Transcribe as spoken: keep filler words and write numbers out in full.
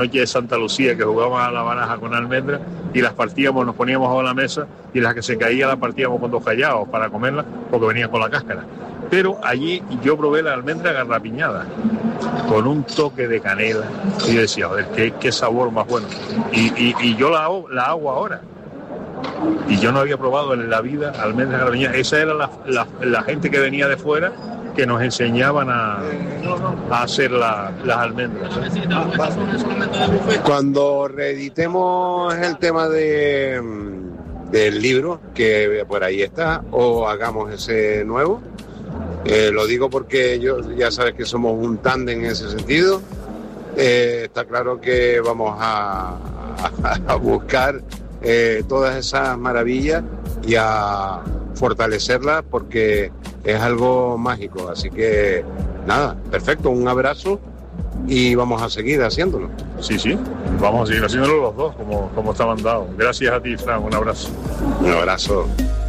noche de Santa Lucía que jugábamos a la baraja con almendras y las partíamos, nos poníamos bajo la mesa y las que se caían las partíamos con dos callados para comerlas porque venían con la cáscara. Pero allí yo probé la almendra garrapiñada con un toque de canela y yo decía, joder, qué, qué sabor más bueno. Y, y, y yo la hago, la hago ahora. Y yo no había probado en la vida almendras garrapiñadas. Esa era la, la, la gente que venía de fuera que nos enseñaban a, a hacer la, las almendras. Cuando reeditemos el tema de, del libro, que por ahí está, o hagamos ese nuevo, eh, lo digo porque yo ya sabes que somos un tándem en ese sentido, eh, está claro que vamos a, a, a buscar eh, todas esas maravillas y a fortalecerlas porque es algo mágico, así que nada, perfecto, un abrazo y vamos a seguir haciéndolo. Sí, sí, vamos a seguir haciéndolo los dos como, como estaban dados. Gracias a ti, Fran, un abrazo. Un abrazo.